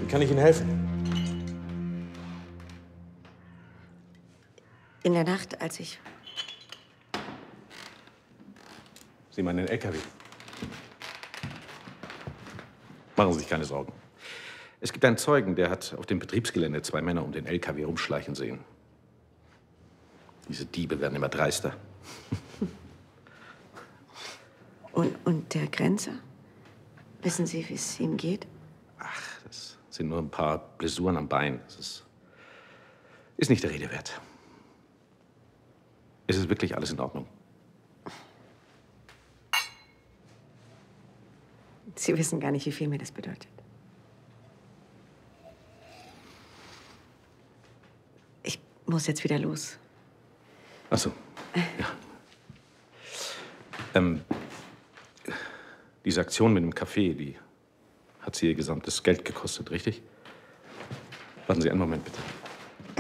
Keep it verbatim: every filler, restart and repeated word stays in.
Wie kann ich Ihnen helfen? In der Nacht, als ich... Sie meinen den L K W? Machen Sie sich keine Sorgen. Es gibt einen Zeugen, der hat auf dem Betriebsgelände zwei Männer um den L K W rumschleichen sehen. Diese Diebe werden immer dreister. Und, und der Grenzer? Wissen Sie, wie es ihm geht? Ach, das sind nur ein paar Blessuren am Bein. Das ist, ist nicht der Rede wert. Es ist wirklich alles in Ordnung. Sie wissen gar nicht, wie viel mir das bedeutet. Ich muss jetzt wieder los. Ach so. Ja. Ähm, diese Aktion mit dem Café, die hat Sie Ihr gesamtes Geld gekostet, richtig? Warten Sie einen Moment, bitte.